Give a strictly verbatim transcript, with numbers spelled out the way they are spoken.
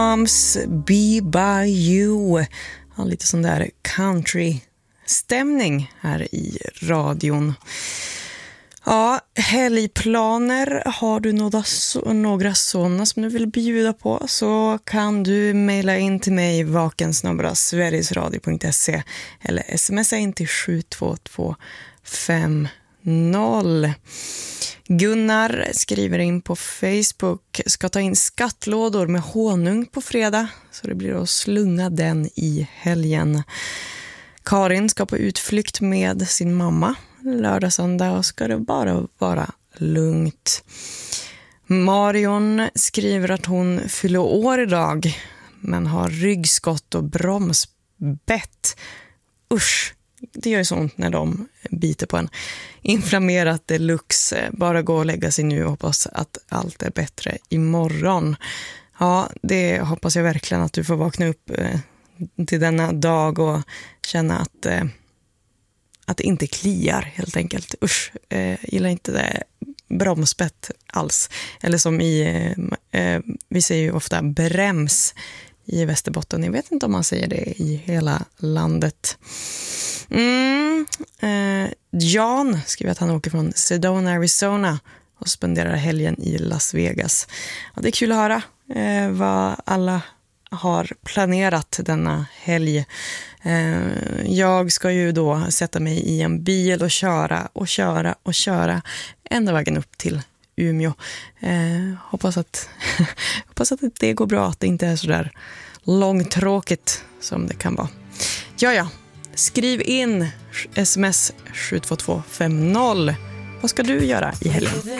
Moms Be By You. Ja, lite sån där country-stämning här i radion. Ja, helgplaner. Har du några, några sådana som du vill bjuda på, så kan du mejla in till mig vakensnabel-a sverigesradio punkt se eller smsa in till sju två två fem noll. Gunnar skriver in på Facebook: ska ta in skattlådor med honung på fredag, så det blir att slunga den i helgen. Karin ska på utflykt med sin mamma lördag söndag och ska det bara vara lugnt. Marion skriver att hon fyller år idag men har ryggskott och bromsbett. Usch, det gör ju sånt när de biter på en. Inflammerat deluxe. Bara gå och lägga sig nu och hoppas att allt är bättre imorgon. Ja, det hoppas jag verkligen att du får vakna upp eh, till denna dag och känna att, eh, att det inte kliar helt enkelt. Usch, eh, gillar inte det bromsbett alls. Eller som i, eh, eh, vi säger ju ofta brems i Västerbotten. Jag vet inte om man säger det i hela landet. Mm, eh, Jan skriver att han åker från Sedona, Arizona och spenderar helgen i Las Vegas. Ja, det är kul att höra eh, vad alla har planerat denna helg. Eh, jag ska ju då sätta mig i en bil och köra och köra och köra ända vägen upp till Umeå. Eh, hoppas att hoppas att det går bra, att det inte är så där långtråkigt som det kan vara. Ja, ja. Skriv in sms sju två två fem noll. Vad ska du göra i helgen?